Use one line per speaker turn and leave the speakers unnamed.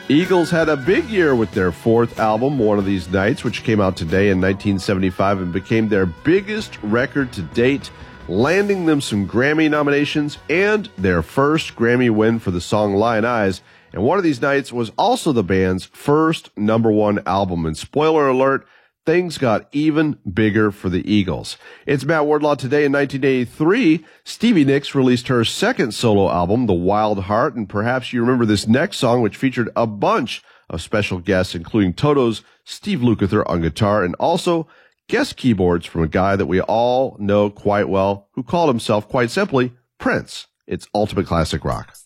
Eagles had a big year with their fourth album, One of These Nights, which came out today in 1975 and became their biggest record to date, landing them some Grammy nominations and their first Grammy win for the song Lion Eyes. And One of These Nights was also the band's first #1 album. And spoiler alert, things got even bigger for the Eagles. It's Matt Wardlaw. Today in 1983, Stevie Nicks released her second solo album, The Wild Heart, and perhaps you remember this next song, which featured a bunch of special guests, including Toto's Steve Lukather on guitar, and also guest keyboards from a guy that we all know quite well, who called himself, quite simply, Prince. It's Ultimate Classic Rock.